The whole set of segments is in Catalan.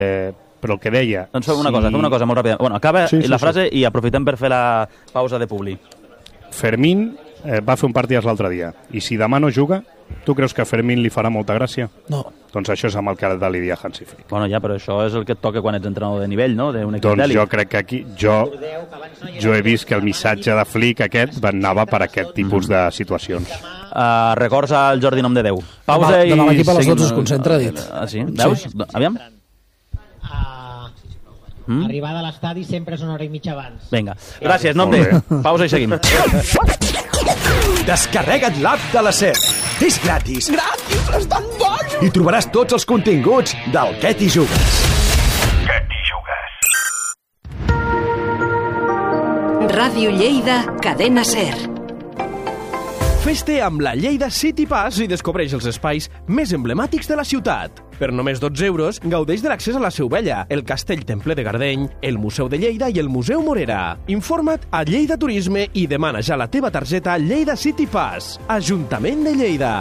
Però el que deia... Doncs fem una cosa molt ràpida. Bueno, acaba la frase i aprofitem per fer la pausa de publi. Fermín va fer un partit l'altre dia, i si demà no juga, tu creus que a Fermín li farà molta gràcia? No. Doncs això és amb el que ha de lidiar Hansi Flick. Bueno, ja, però això és el que et toca quan ets entrenador de nivell, no? D'un equip d'èlit. Doncs jo crec que aquí... Jo he vist que el missatge de Flick aquest anava per aquest tipus de situacions. Records al Jordi Nom de Déu. Pausa i... Demà l'equip a les 12 es concentra, dit. Sí? Veus? Aviam. Arribada a l'estadi sempre és una hora i mitja abans. Vinga, gràcies, Nom de Déu. Pausa i seguim. Descarrega't l'app de la SER. És gratis. Gratis, estan bons! I trobaràs tots els continguts del Què t'hi jugues. Què t'hi jugues? Ràdio Lleida, Cadena SER. Fes-te amb la Lleida City Pass i descobreix els espais més emblemàtics de la ciutat. Per només 12 euros, gaudeix de l'accés a la Seu Vella, el Castell Temple de Gardeny, el Museu de Lleida i el Museu Morera. Informa't a Lleida Turisme i demana ja la teva targeta Lleida City Pass. Ajuntament de Lleida.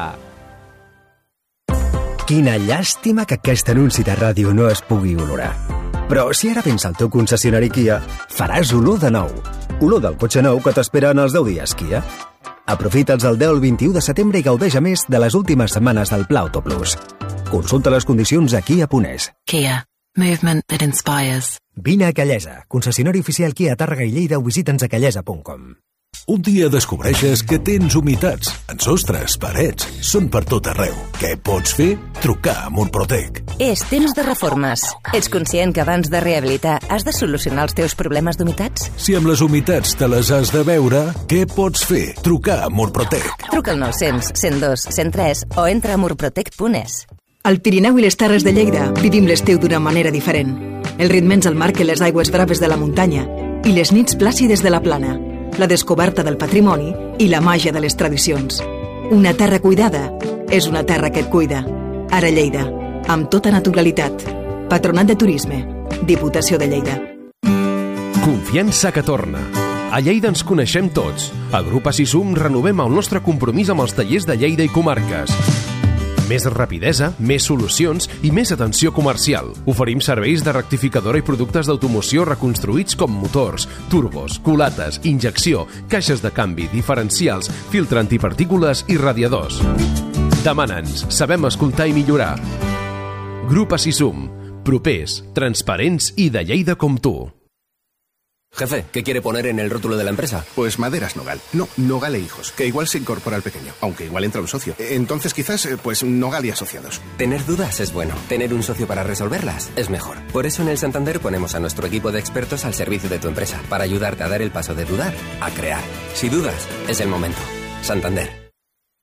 Quina llàstima que aquest anunci de ràdio no es pugui olorar. Però si ara vens al teu concessionari Kia, faràs olor de nou. Olor del cotxe nou que t'espera en els 10 dies Kia. Aprofita'ls el 10 al 21 de setembre i gaudeix a més de les últimes setmanes del Pla Auto Plus. Consulta les condicions a Kia.es. Kia. Movement that inspires. Vine a Callesa, concessionari oficial Kia a Tàrrega i Lleida o visita'ns a callesa.com. Un dia descobreixes que tens humitats en sostres, parets, són per tot arreu. Què pots fer? Trucar a Murprotec. És temps de reformes. Ets conscient que abans de rehabilitar has de solucionar els teus problemes d'humitats? Si amb les humitats te les has de veure, què pots fer? Trucar a Murprotec. Truca al 900 102 103 o entra a murprotec.es. Al Pirineu i les Terres de Lleida vivim l'estiu d'una manera diferent. El ritme ens el marquen les aigües braves de la muntanya i les nits plàcides de la plana, la descoberta del patrimoni i la màgia de les tradicions. Una terra cuidada és una terra que et cuida. Ara Lleida, amb tota naturalitat. Patronat de Turisme, Diputació de Lleida. Confiança que torna. A Lleida ens coneixem tots. A Grup Assisum renovem el nostre compromís amb els tallers de Lleida i comarques. Més rapidesa, més solucions i més atenció comercial. Oferim serveis de rectificadora i productes d'automoció reconstruïts com motors, turbos, culates, injecció, caixes de canvi, diferencials, filtre antipartícules i radiadors. Demana'ns, sabem escoltar i millorar. Grup Assisum. Propers, transparents i de Lleida com tu. Jefe, ¿qué quiere poner en el rótulo de la empresa? Pues Maderas Nogal. No, Nogal e Hijos, que igual se incorpora al pequeño, aunque igual entra un socio. Entonces quizás, pues Nogal y Asociados. Tener dudas es bueno. Tener un socio para resolverlas es mejor. Por eso en el Santander ponemos a nuestro equipo de expertos al servicio de tu empresa, para ayudarte a dar el paso de dudar a crear. Si dudas, es el momento. Santander.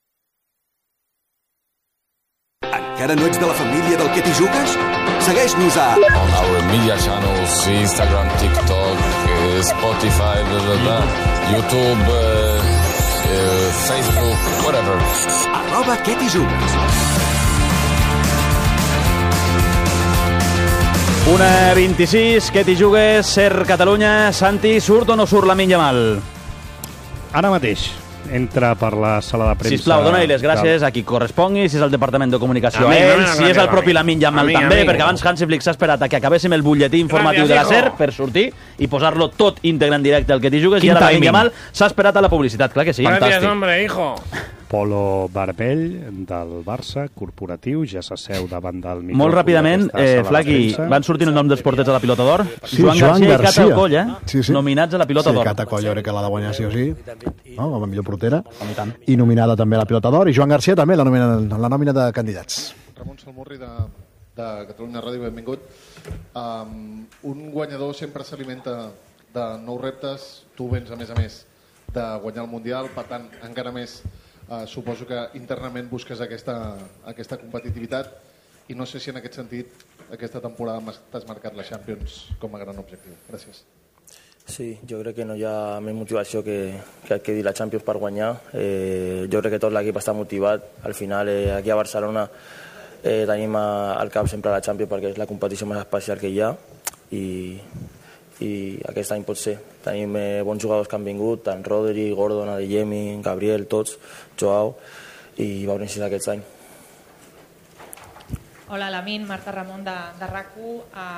Encara no ets de la família del Què t'hi jugues? Segueix-nos a... On our media channels, Instagram, TikTok, Spotify, blah, blah, blah, YouTube, Facebook, whatever. @Què t'hi jugues. 1:26, Què t'hi jugues, Ser Catalunya. Santi, surt o no surt Lamine Yamal? Ara mateix entra per la sala de premsa. Sisplau, dona-li les gràcies a qui correspongui, si és el Departament de Comunicació a ell, si és el propi Lamine Yamal també, perquè abans Hansi Flick s'ha esperat a que acabéssim el butlletí informatiu de la SER per sortir i posar-lo tot íntegre en directe al Què t'hi jugues, i ara Lamine Yamal s'ha esperat a la publicitat, clar que sí. Gràcies, hombre, hijo. Polo Barbell, del Barça, corporatiu, ja s'asseu davant del micròfon. Molt ràpidament, Flaqui, van sortint el nom dels porters a la Pilota d'Or. Sí, Joan Garcia i Cata Coll, nominats a la Pilota d'Or. Sí, Cata Coll jo crec que l'ha de guanyar sí o sí, no? Com a millor portera. I nominada també a la Pilota d'Or. I Joan Garcia també, la nòmina de candidats. Ramon Salmurri, de Catalunya Ràdio, benvingut. Un guanyador sempre s'alimenta de nous reptes. Tu vens, a més, de guanyar el Mundial, per tant, encara més suposo que internament busques aquesta competitivitat, i no sé si en aquest sentit aquesta temporada t'has marcat la Champions com a gran objectiu. Gràcies. Sí, jo crec que no hi ha més motivació que dir la Champions per guanyar. Jo crec que tot l'equip està motivat. Al final, aquí a Barcelona tenim al cap sempre la Champions perquè és la competició més especial que hi ha, i aquest any pot ser. Tenim bons jugadors que han vingut, tant Rodri, Gordon, Adeyemi, Gabriel, tots, Joao, i va necessitar aquest any. Hola, Lamin, Marta Ramon de RAC1.